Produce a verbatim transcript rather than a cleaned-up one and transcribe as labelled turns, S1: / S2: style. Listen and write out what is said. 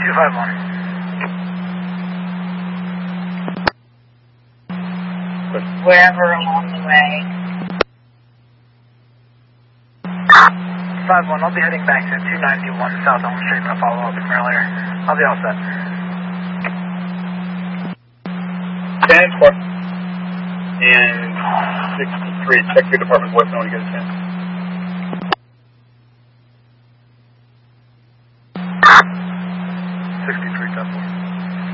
S1: two five one.
S2: Wherever along the way.
S1: five one, I'll be heading back to two ninety-one South Elm Street to follow up from earlier. I'll be all set.
S3: ten four and sixty-three, check your department voicemail when you get a chance.